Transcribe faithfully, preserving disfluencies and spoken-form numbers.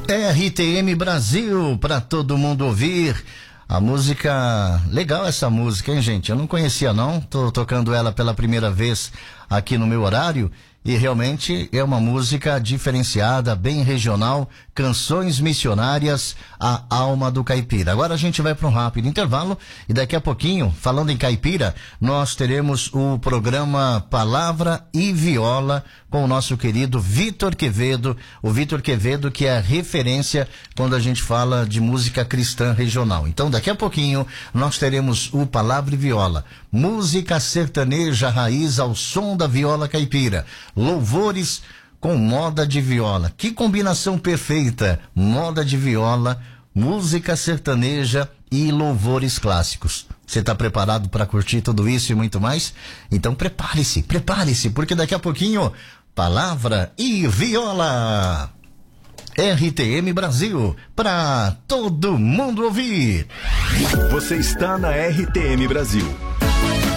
R T M Brasil, para todo mundo ouvir. A música, legal essa música, hein, gente? Eu não conhecia não, tô tocando ela pela primeira vez aqui no meu horário e realmente é uma música diferenciada, bem regional, Canções Missionárias, a alma do caipira. Agora a gente vai para um rápido intervalo e daqui a pouquinho, falando em caipira, nós teremos o programa Palavra e Viola com o nosso querido Vitor Quevedo, o Vitor Quevedo que é a referência quando a gente fala de música cristã regional. Então daqui a pouquinho nós teremos o Palavra e Viola, música sertaneja raiz ao som da viola caipira, louvores com moda de viola. Que combinação perfeita! Moda de viola, música sertaneja e louvores clássicos. Você está preparado para curtir tudo isso e muito mais? Então prepare-se, prepare-se, porque daqui a pouquinho, Palavra e Viola. R T M Brasil, para todo mundo ouvir. Você está na R T M Brasil.